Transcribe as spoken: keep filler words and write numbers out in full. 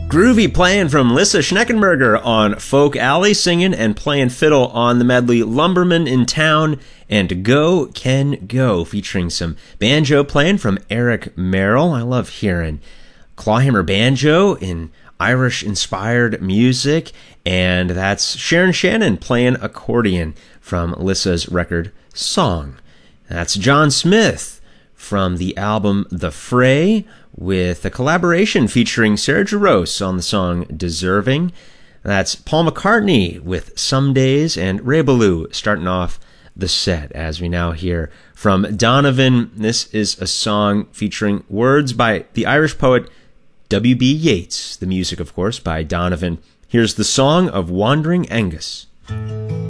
Groovy playing from Lissa Schneckenberger on Folk Alley, singing and playing fiddle on the medley Lumberman in Town and Go Ken Go, featuring some banjo playing from Eric Merrill. I love hearing clawhammer banjo in Irish-inspired music, and that's Sharon Shannon playing accordion from Lissa's record Song. That's John Smith from the album The Fray, with a collaboration featuring Sarah Jarosz on the song Deserving. That's Paul McCartney with Some Days, and Ray Ballou starting off the set as we now hear from Donovan. This is a song featuring words by the Irish poet W B Yeats, the music, of course, by Donovan. Here's the Song of Wandering Angus.